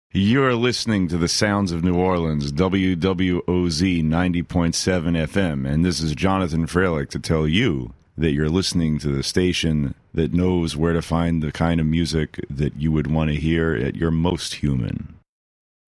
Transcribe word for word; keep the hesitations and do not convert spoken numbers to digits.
You're listening to the sounds of New Orleans, W W O Z ninety point seven F M, and this is Jonathan Freilich to tell you that you're listening to the station that knows where to find the kind of music that you would want to hear at your most human.